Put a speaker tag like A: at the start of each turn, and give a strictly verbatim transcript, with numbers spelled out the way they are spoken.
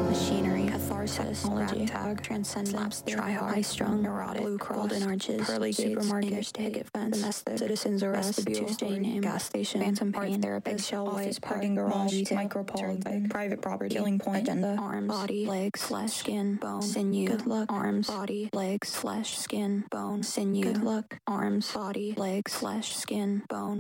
A: machinery, catharsis, ragtag, transcendence, try-hard, high-strung, neurotic, blue cross, golden arches, pearly supermarket, interstate, picket fence, domestic, citizens arrest, Tuesday name, gas station, phantom pain, therapist, shell office, parking garage, micropole, private property, killing point, agenda, arms, body, legs, flesh, skin, bone, sinew, good luck, arms, body, legs, flesh, skin, bone, sinew, good luck, arms, body, legs, flesh, skin, bone.